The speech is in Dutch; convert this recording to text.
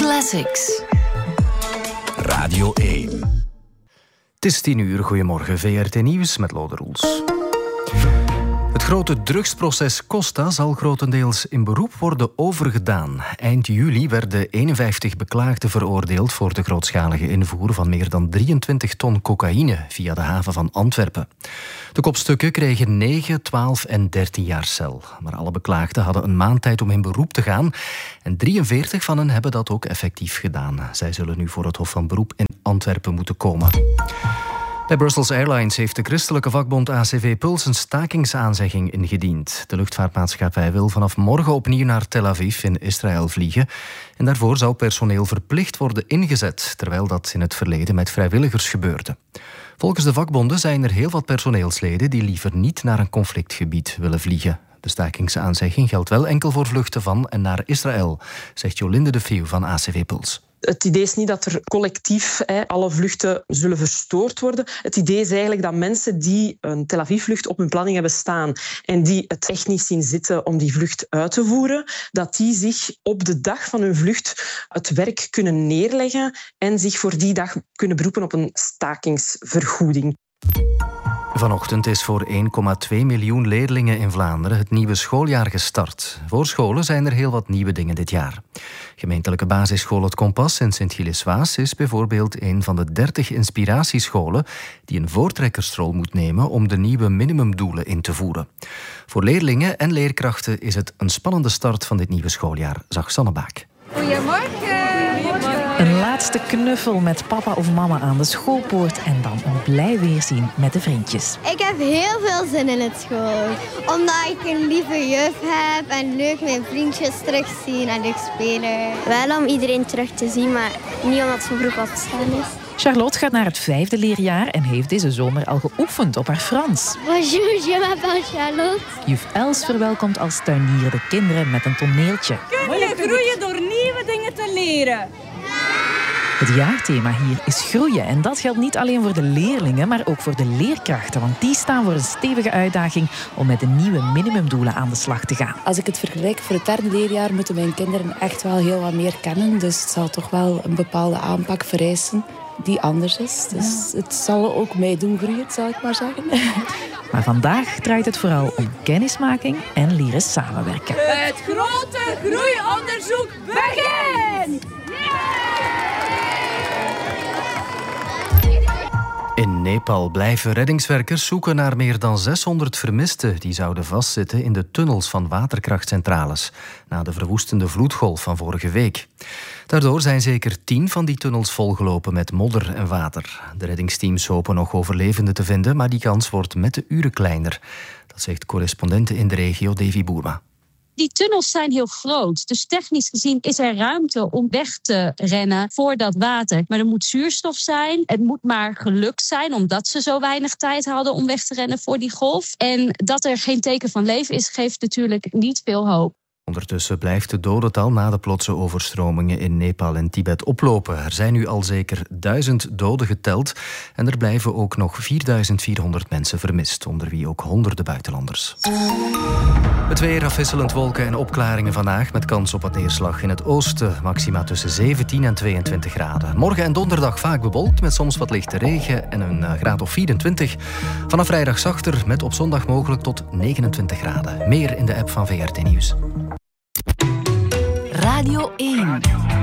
Classics. Radio 1. Het is 10:00. Goedemorgen, VRT Nieuws met Lode Roels. Het grote drugsproces Costa zal grotendeels in beroep worden overgedaan. Eind juli werden 51 beklaagden veroordeeld voor de grootschalige invoer van meer dan 23 ton cocaïne via de haven van Antwerpen. De kopstukken kregen 9, 12 en 13 jaar cel. Maar alle beklaagden hadden een maand tijd om in beroep te gaan. En 43 van hen hebben dat ook effectief gedaan. Zij zullen nu voor het Hof van Beroep in Antwerpen moeten komen. Bij Brussels Airlines heeft de christelijke vakbond ACV Puls een stakingsaanzegging ingediend. De luchtvaartmaatschappij wil vanaf morgen opnieuw naar Tel Aviv in Israël vliegen. En daarvoor zou personeel verplicht worden ingezet, terwijl dat in het verleden met vrijwilligers gebeurde. Volgens de vakbonden zijn er heel wat personeelsleden die liever niet naar een conflictgebied willen vliegen. De stakingsaanzegging geldt wel enkel voor vluchten van en naar Israël, zegt Jolinde de Veeuw van ACV Puls. Het idee is niet dat er collectief alle vluchten zullen verstoord worden. Het idee is eigenlijk dat mensen die een Tel Aviv-vlucht op hun planning hebben staan en die het echt niet zien zitten om die vlucht uit te voeren, dat die zich op de dag van hun vlucht het werk kunnen neerleggen en zich voor die dag kunnen beroepen op een stakingsvergoeding. Vanochtend is voor 1,2 miljoen leerlingen in Vlaanderen het nieuwe schooljaar gestart. Voor scholen zijn er heel wat nieuwe dingen dit jaar. Gemeentelijke basisschool Het Kompas in Sint-Gilles-Waas is bijvoorbeeld een van de 30 inspiratiescholen die een voortrekkersrol moet nemen om de nieuwe minimumdoelen in te voeren. Voor leerlingen en leerkrachten is het een spannende start van dit nieuwe schooljaar, zag Sanne Baak. Goedemorgen. Een laatste knuffel met papa of mama aan de schoolpoort en dan een blij weerzien met de vriendjes. Ik heb heel veel zin in het school. Omdat ik een lieve juf heb en leuk mijn vriendjes terugzien en leuk spelen. Wel om iedereen terug te zien, maar niet omdat het zo vroeg opgestaan is. Charlotte gaat naar het 5e leerjaar en heeft deze zomer al geoefend op haar Frans. Bonjour, je m'appelle Charlotte. Juf Els verwelkomt als tuinier de kinderen met een toneeltje. Kun je groeien door nieuwe dingen te leren? Het jaarthema hier is groeien en dat geldt niet alleen voor de leerlingen, maar ook voor de leerkrachten, want die staan voor een stevige uitdaging om met de nieuwe minimumdoelen aan de slag te gaan. Als ik het vergelijk voor het 3e leerjaar moeten mijn kinderen echt wel heel wat meer kennen, dus het zal toch wel een bepaalde aanpak vereisen die anders is. Dus het zal ook mij doen groeien, zal ik maar zeggen. Maar vandaag draait het vooral om kennismaking en leren samenwerken. Het grote groeionderzoek begint! In Nepal blijven reddingswerkers zoeken naar meer dan 600 vermisten die zouden vastzitten in de tunnels van waterkrachtcentrales na de verwoestende vloedgolf van vorige week. Daardoor zijn zeker 10 van die tunnels volgelopen met modder en water. De reddingsteams hopen nog overlevenden te vinden, maar die kans wordt met de uren kleiner. Dat zegt correspondente in de regio Davy Boerma. Die tunnels zijn heel groot, dus technisch gezien is er ruimte om weg te rennen voor dat water. Maar er moet zuurstof zijn, het moet maar gelukt zijn, omdat ze zo weinig tijd hadden om weg te rennen voor die golf. En dat er geen teken van leven is, geeft natuurlijk niet veel hoop. Ondertussen blijft het dodental na de plotse overstromingen in Nepal en Tibet oplopen. Er zijn nu al zeker 1000 doden geteld en er blijven ook nog 4400 mensen vermist, onder wie ook honderden buitenlanders. Het weer, afwisselend wolken en opklaringen vandaag met kans op wat neerslag in het oosten. Maxima tussen 17 en 22 graden. Morgen en donderdag vaak bewolkt met soms wat lichte regen en een graad of 24. Vanaf vrijdag zachter met op zondag mogelijk tot 29 graden. Meer in de app van VRT Nieuws. Radio 1.